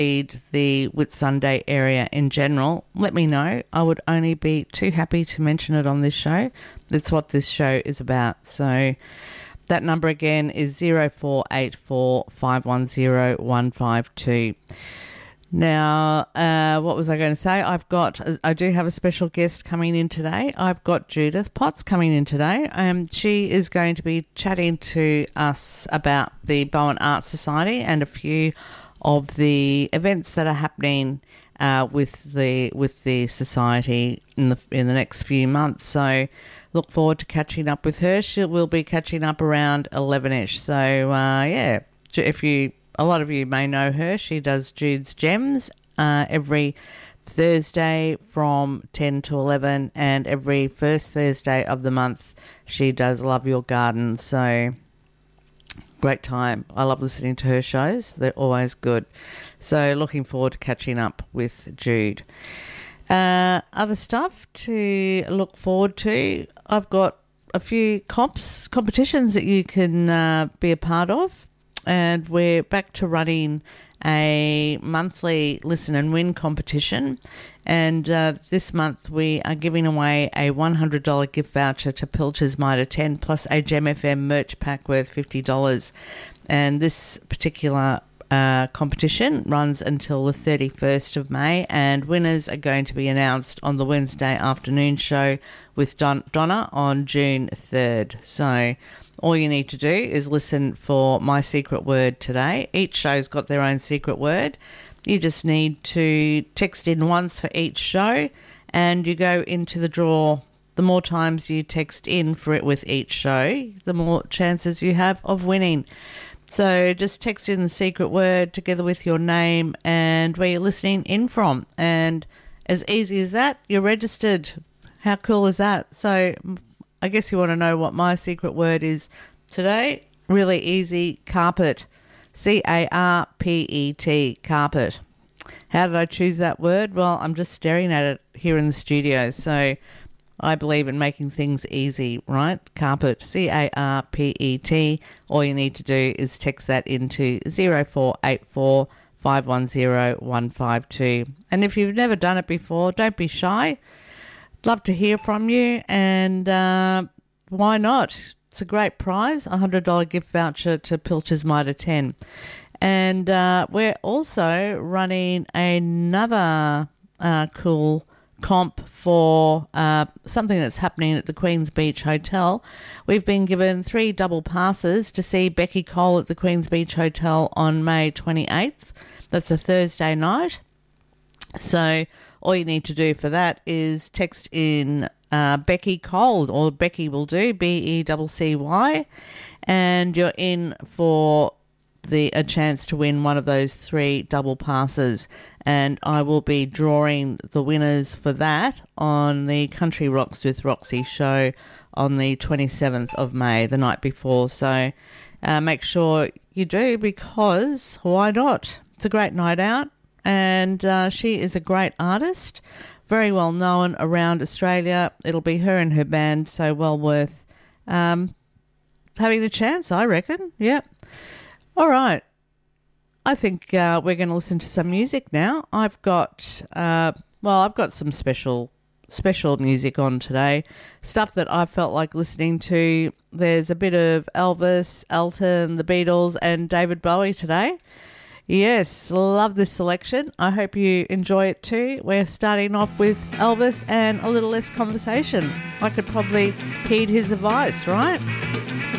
the Whitsunday area in general, let me know. I would only be too happy to mention it on this show. That's what this show is about. So that number again is 0484 510 152. Now, what was I going to say? I do have a special guest coming in today. I've got Judith Potts coming in today. She is going to be chatting to us about the Bowen Arts Society and a few of the events that are happening with the society in the next few months. So look forward to catching up with her. We'll be catching up around 11ish. So a lot of you may know her. She does Jude's Gems every Thursday from 10 to 11, and every first Thursday of the month she does Love Your Garden. So great time. I love listening to her shows. They're always good. So looking forward to catching up with Jude. Other stuff to look forward to. I've got a few competitions that you can be a part of. And we're back to running a monthly Listen and Win competition. And this month we are giving away a $100 gift voucher to Pilcher's Mitre 10 plus a Gem FM merch pack worth $50. And this particular competition runs until the 31st of May, and winners are going to be announced on the Wednesday afternoon show with Donna on June 3rd. So all you need to do is listen for My Secret Word today. Each show's got their own secret word. You just need to text in once for each show and you go into the draw. The more times you text in for it with each show, the more chances you have of winning. So just text in the secret word together with your name and where you're listening in from. And as easy as that, you're registered. How cool is that? So I guess you want to know what my secret word is today. Really easy, carpet. C-A-R-P-E-T, carpet. How did I choose that word? Well, I'm just staring at it here in the studio. So I believe in making things easy, right? Carpet, C-A-R-P-E-T. All you need to do is text that into 0484 510 152. And if you've never done it before, don't be shy. Love to hear from you, and why not? It's a great prize, a $100 gift voucher to Pilcher's Mitre 10. And we're also running another cool comp for something that's happening at the Queen's Beach Hotel. We've been given 3 double passes to see Becky Cole at the Queen's Beach Hotel on May 28th. That's a Thursday night. So all you need to do for that is text in Becky Cole, or Becky will do, B-E-C-C-Y, and you're in for a chance to win one of those 3 double passes. And I will be drawing the winners for that on the Country Rocks with Roxy show on the 27th of May, the night before. So make sure you do, because why not? It's a great night out. And she is a great artist, very well known around Australia. It'll be her and her band, so well worth having a chance, I reckon. Yep. All right. I think we're going to listen to some music now. I've got some special music on today, stuff that I felt like listening to. There's a bit of Elvis, Elton, the Beatles, and David Bowie today. Yes, love this selection. I hope you enjoy it too. We're starting off with Elvis and a little less conversation. I could probably heed his advice, right?